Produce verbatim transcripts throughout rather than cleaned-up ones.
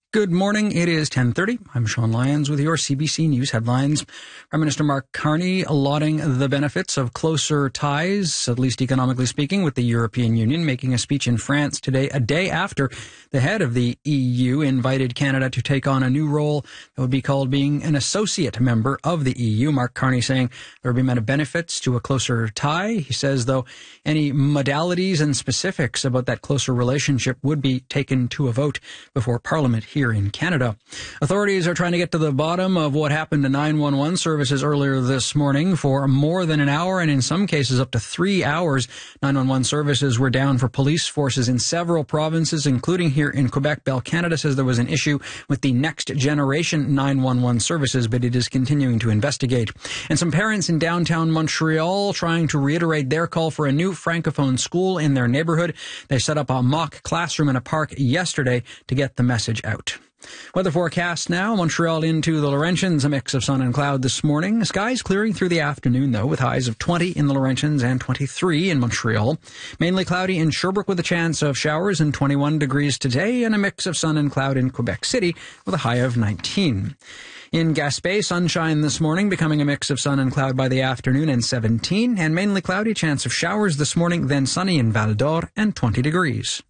Good morning. It is ten thirty. I'm Sean Lyons with your C B C News headlines. Prime Minister Mark Carney lauding the benefits of closer ties, at least economically speaking, with the European Union, making a speech in France today, a day after the head of the E U invited Canada to take on a new role that would be called being an associate member of the E U. Mark Carney saying there would be many benefits to a closer tie. He says, though, any modalities and specifics about that closer relationship would be taken to a vote before Parliament here in Canada. Authorities are trying to get to the bottom of what happened to nine one one services earlier this morning. For more than an hour and in some cases up to three hours, nine one one services were down for police forces in several provinces, including here in Quebec. Bell Canada says there was an issue with the next generation nine one one services, but it is continuing to investigate. And some parents in downtown Montreal trying to reiterate their call for a new Francophone school in their neighborhood. They set up a mock classroom in a park yesterday to get the message out. Weather forecast now. Montreal into the Laurentians, a mix of sun and cloud this morning. Skies clearing through the afternoon, though, with highs of twenty in the Laurentians and twenty-three in Montreal. Mainly cloudy in Sherbrooke with a chance of showers and twenty-one degrees today, and a mix of sun and cloud in Quebec City with a high of nineteen. In Gaspé, sunshine this morning, becoming a mix of sun and cloud by the afternoon and seventeen, and mainly cloudy, chance of showers this morning, then sunny in Val d'Or and twenty degrees.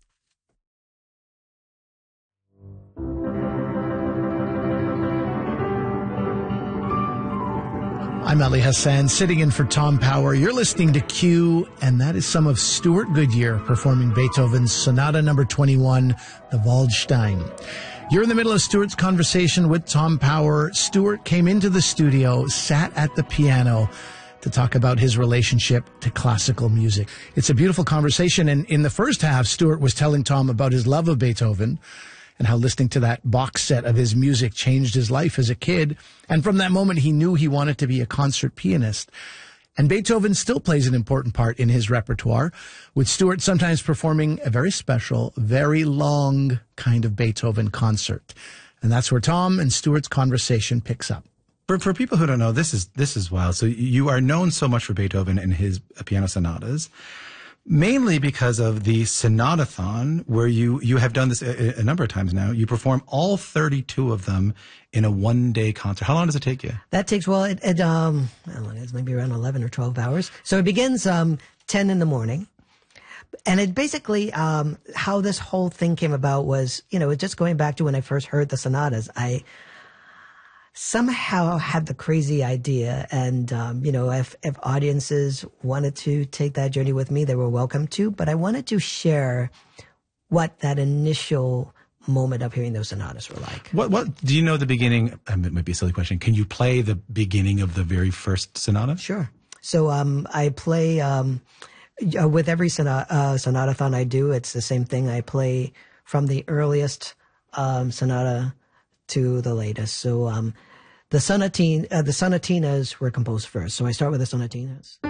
I'm Ali Hassan, sitting in for Tom Power. You're listening to Q, and that is some of Stuart Goodyear performing Beethoven's Sonata number twenty-one, the Waldstein. You're in the middle of Stuart's conversation with Tom Power. Stuart came into the studio, sat at the piano to talk about his relationship to classical music. It's a beautiful conversation, and in the first half, Stuart was telling Tom about his love of Beethoven, and how listening to that box set of his music changed his life as a kid. And from that moment, he knew he wanted to be a concert pianist. And Beethoven still plays an important part in his repertoire, with Stuart sometimes performing a very special, very long kind of Beethoven concert. And that's where Tom and Stuart's conversation picks up. For, for people who don't know, this is, this is wild. So you are known so much for Beethoven and his piano sonatas, mainly because of the Sonatathon, where you, you have done this a, a number of times now. You perform all thirty-two of them in a one-day concert. How long does it take you? That takes, well, it, it um, I don't know, it's maybe around eleven or twelve hours. So it begins um, ten in the morning. And it basically, um, how this whole thing came about was, you know, just going back to when I first heard the sonatas, I somehow had the crazy idea, and um, you know, if, if audiences wanted to take that journey with me, they were welcome to, but I wanted to share what that initial moment of hearing those sonatas were like. What, what, do you know the beginning? Um, it might be a silly question. Can you play the beginning of the very first sonata? Sure. So um, I play, um, uh, with every sonata, uh, sonatathon I do, it's the same thing. I play from the earliest um, sonata to the latest. So um, the sonatine, uh, the sonatinas were composed first. So I start with the sonatinas.